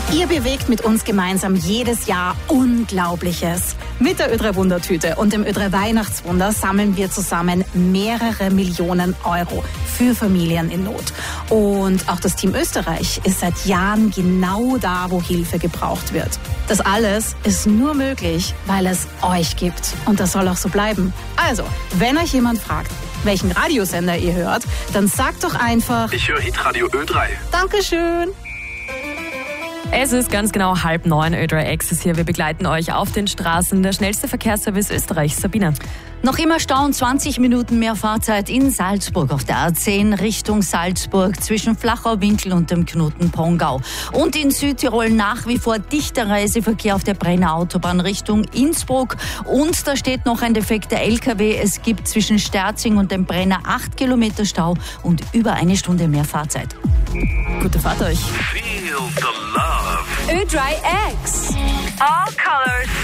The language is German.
Ihr bewegt mit uns gemeinsam jedes Jahr Unglaubliches. Mit der Ö3 Wundertüte und dem Ö3 Weihnachtswunder sammeln wir zusammen mehrere Millionen Euro für Familien in Not. Und auch das Team Österreich ist seit Jahren genau da, wo Hilfe gebraucht wird. Das alles ist nur möglich, weil es euch gibt. Und das soll auch so bleiben. Also, wenn euch jemand fragt, welchen Radiosender ihr hört, dann sagt doch einfach: Ich höre Hitradio Ö3. Dankeschön. Es ist ganz genau 8:30, Ö3 Access hier. Wir begleiten euch auf den Straßen. Der schnellste Verkehrsservice Österreichs. Sabine. Noch immer Stau, 20 Minuten mehr Fahrzeit in Salzburg auf der A10 Richtung Salzburg zwischen Flachau-Winkel und dem Knoten Pongau. Und in Südtirol nach wie vor dichter Reiseverkehr auf der Brenner Autobahn Richtung Innsbruck. Und da steht noch ein defekter LKW. Es gibt zwischen Sterzing und dem Brenner 8 Kilometer Stau und über eine Stunde mehr Fahrzeit. Gute Fahrt euch. Feel the love. Ö3 X. All colors,